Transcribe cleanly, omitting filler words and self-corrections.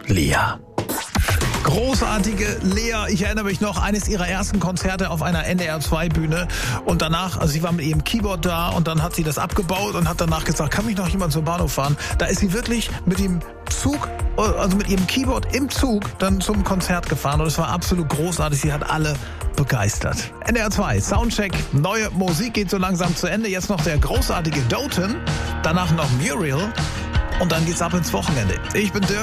Lea. Großartige Lea, ich erinnere mich noch, eines ihrer ersten Konzerte auf einer NDR2-Bühne und danach, also sie war mit ihrem Keyboard da und dann hat sie das abgebaut und hat danach gesagt, kann mich noch jemand zum Bahnhof fahren? Da ist sie wirklich mit dem Zug, also mit ihrem Keyboard im Zug dann zum Konzert gefahren und es war absolut großartig, sie hat alle begeistert. NDR 2, Soundcheck, neue Musik geht so langsam zu Ende, jetzt noch der großartige Doten, danach noch Muriel und dann geht's ab ins Wochenende. Ich bin Dirk.